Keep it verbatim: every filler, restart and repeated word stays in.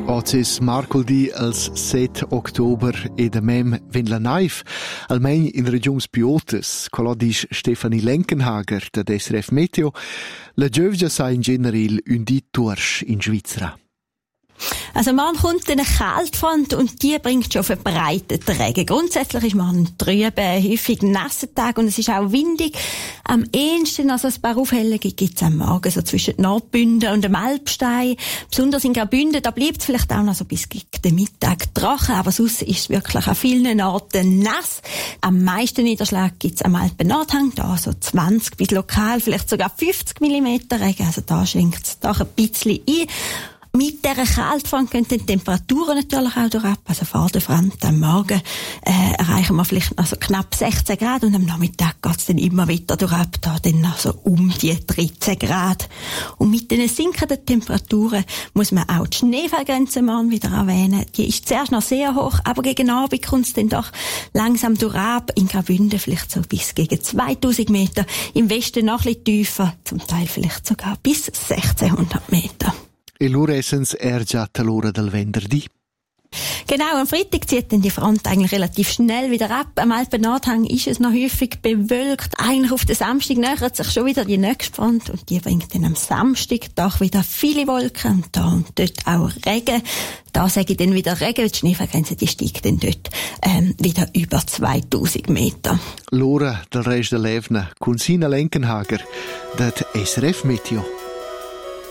Oggi è mercoledì il sette ottobre e da mem ven la naiv, almeno in regions Piotes, quello dice Stefanie Lenkenhager da S R F Meteo, la giovja sa in general un di Tursch in Svizzera. Also morgen kommt eine Kaltfront und die bringt schon verbreiteten Regen. Grundsätzlich ist morgen trübe, häufig nasser Tag und es ist auch windig. Am ehesten, also ein paar Aufhellungen gibt es am Morgen, so zwischen Nordbünden und dem Alpstein. Besonders in Graubünden, da bleibt es vielleicht auch noch so bis gegen den Mittag trocken, aber sonst ist es wirklich an vielen Orten nass. Am meisten Niederschlag gibt es am Alpen-Nordhang, da so zwanzig bis lokal, vielleicht sogar fünfzig Millimeter Regen, also da schenkt es doch ein bisschen ein. Mit dieser Kaltfront gehen die Temperaturen natürlich auch durch ab. Also vor der Front am Morgen äh, erreichen wir vielleicht also knapp sechzehn Grad und am Nachmittag geht es dann immer weiter durch ab, da dann also um die dreizehn Grad. Und mit den sinkenden Temperaturen muss man auch die Schneefallgrenze morgen wieder erwähnen. Die ist zuerst noch sehr hoch, aber gegen Abend kommt es dann doch langsam durch ab. In Graubünden vielleicht so bis gegen zweitausend Meter, im Westen noch ein bisschen tiefer, zum Teil vielleicht sogar bis sechzehnhundert Meter. E l'Uresens er già talora del venerdì. Genau, am Freitag zieht dann die Front eigentlich relativ schnell wieder ab. Am Alpen-Nordhang ist es noch häufig bewölkt. Eigentlich auf den Samstag nähert sich schon wieder die nächste Front und die bringt dann am Samstag doch wieder viele Wolken und da und dort auch Regen. Da sage ich dann wieder Regen, die Schneefallgrenze, die steigt dann dort ähm, wieder über zweitausend Meter. L'ora del Rest der Levna, con Sina Lenkenhager, das S R F Meteo.